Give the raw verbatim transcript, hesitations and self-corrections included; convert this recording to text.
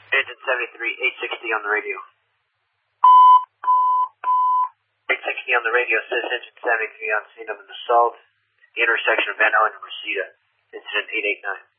Engine seventy-three, eight sixty on the radio. eight sixty on the radio says engine seventy-three on scene of an assault, the intersection of Van Allen and Reseda. Incident eight eight nine.